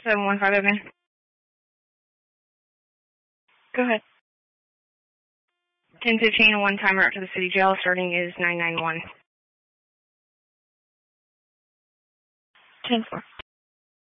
715 open. Go ahead. 1015, one timer out to the city jail. Starting is 991. 10-4.